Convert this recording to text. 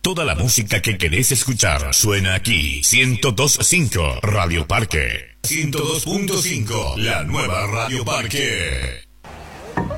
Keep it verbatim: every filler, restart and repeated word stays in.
Toda la música que querés escuchar suena aquí. ciento dos punto cinco Radio Parque. ciento dos punto cinco La nueva Radio Parque.